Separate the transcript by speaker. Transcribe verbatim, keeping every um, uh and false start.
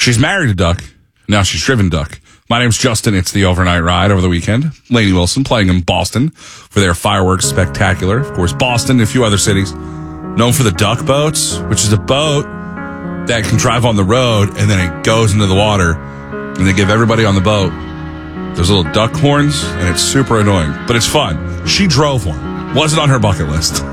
Speaker 1: She's married a duck. Now she's driven duck. My name's Justin. It's the overnight ride over the weekend. Lainey Wilson playing in Boston for their fireworks spectacular. Of course, Boston and a few other cities known for the duck boats, which is a boat that can drive on the road and then it goes into the water and they give everybody on the boat those little duck horns and it's super annoying, but it's fun. She drove one. Wasn't on her bucket list.